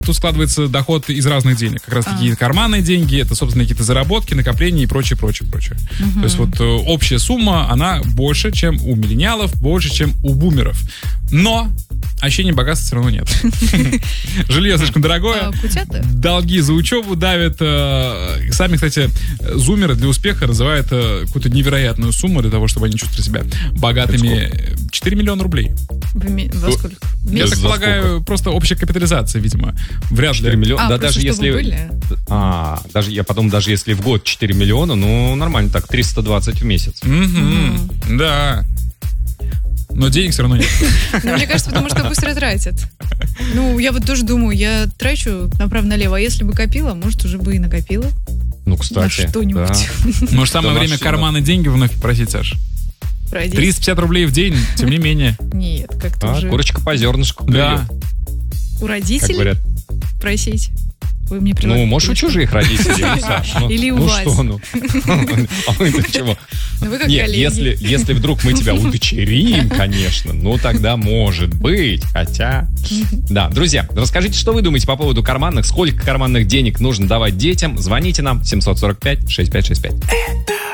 Тут складывается доход из разных денег. Как раз такие карманные деньги, это, собственно, какие-то заработки, накопления и прочее. То есть вот общая сумма, она больше, чем у миллениалов, больше, чем у бумеров. Но ощущения богатства все равно нет. Жилье слишком дорогое. Долги за учебу давят. Сами, кстати, зумеры для успеха называют какую-то невероятную сумму для того, чтобы они чувствовали себя богатыми. 4 миллиона рублей. Во сколько? Я так полагаю, просто общая капитализация, видимо. Вряд ли. 4 миллиона. Да, даже если... даже если в год 4 миллиона, ну, нормально так, 320 в месяц. Да. Но денег все равно нет. Мне кажется, потому что быстро тратят. Ну, я вот тоже думаю, я трачу направо-налево, а если бы копила, может, уже бы и накопила. Ну, кстати, на что-нибудь. Да. Может, самое время карманы деньги вновь попросить, Саш? 350 рублей в день, тем не менее. Нет, как-то уже... Курочка по зернышку. Да. У родителей просить? Вы мне ну, можешь у чужих родителей, Саш. Или у вас. Ну что, ну? А вы-то чего? Вы как Нет, коллеги. если вдруг мы тебя удочерим, конечно, ну тогда может быть, хотя... Да, друзья, расскажите, что вы думаете по поводу карманных, сколько карманных денег нужно давать детям. Звоните нам 745-6565.